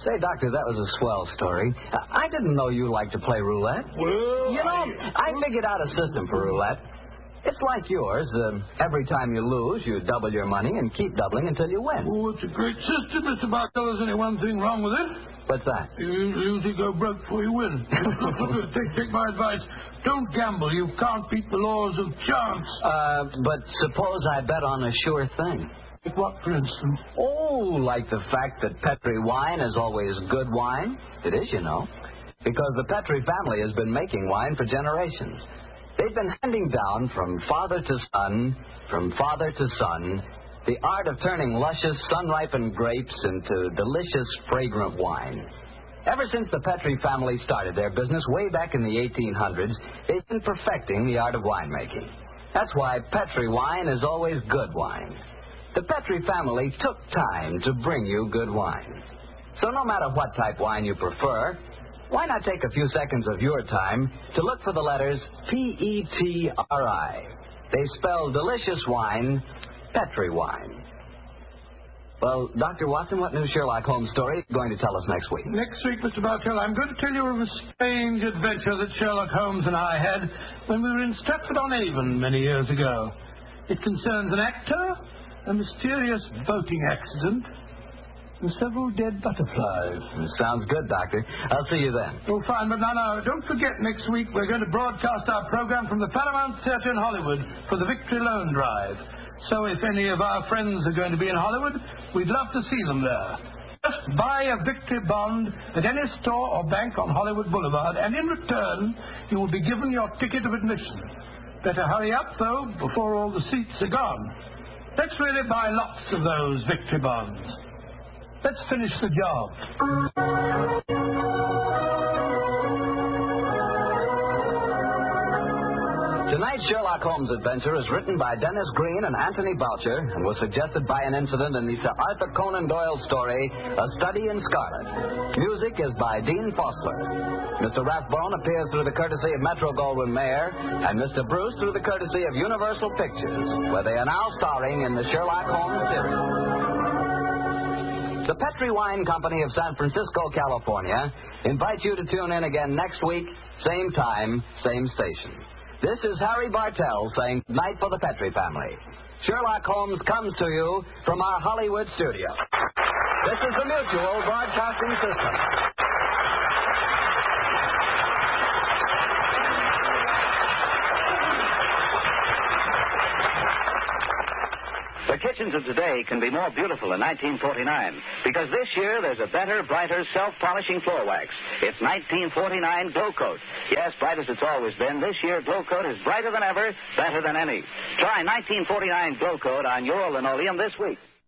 Say, Doctor, that was a swell story. I didn't know you liked to play roulette. Well, I figured out a system for roulette. It's like yours. Every time you lose, you double your money and keep doubling until you win. Oh, it's a great system, Mr. Bartell. There's only one thing wrong with it. What's that? You usually go broke before you win. Take my advice. Don't gamble. You can't beat the laws of chance. But suppose I bet on a sure thing. Like what, for instance? Oh, like the fact that Petri wine is always good wine? It is, you know. Because the Petri family has been making wine for generations. They've been handing down from father to son, the art of turning luscious, sun-ripened grapes into delicious, fragrant wine. Ever since the Petri family started their business way back in the 1800s, they've been perfecting the art of winemaking. That's why Petri wine is always good wine. The Petri family took time to bring you good wine. So no matter what type wine you prefer, why not take a few seconds of your time to look for the letters P-E-T-R-I. They spell delicious wine, Petri wine. Well, Dr. Watson, what new Sherlock Holmes story are you going to tell us next week? Next week, Mr. Bartell, I'm going to tell you of a strange adventure that Sherlock Holmes and I had when we were in Stratford-on-Avon many years ago. It concerns an actor, a mysterious boating accident, and several dead butterflies. Sounds good, Doctor. I'll see you then. Oh, fine, but now, don't forget next week we're going to broadcast our program from the Paramount Theatre in Hollywood for the Victory Loan Drive. So if any of our friends are going to be in Hollywood, we'd love to see them there. Just buy a Victory bond at any store or bank on Hollywood Boulevard, and in return, you will be given your ticket of admission. Better hurry up, though, before all the seats are gone. Let's really buy lots of those Victory bonds. Let's finish the job. Tonight's Sherlock Holmes adventure is written by Dennis Green and Anthony Boucher and was suggested by an incident in the Sir Arthur Conan Doyle story, A Study in Scarlet. Music is by Dean Fossler. Mr. Rathbone appears through the courtesy of Metro-Goldwyn-Mayer and Mr. Bruce through the courtesy of Universal Pictures, where they are now starring in the Sherlock Holmes series. The Petri Wine Company of San Francisco, California, invites you to tune in again next week, same time, same station. This is Harry Bartell saying good night for the Petri family. Sherlock Holmes comes to you from our Hollywood studio. This is the Mutual Broadcasting System. The kitchens of today can be more beautiful in 1949 because this year there's a better, brighter, self-polishing floor wax. It's 1949 Glow Coat. Yes, bright as it's always been, this year Glow Coat is brighter than ever, better than any. Try 1949 Glow Coat on your linoleum this week.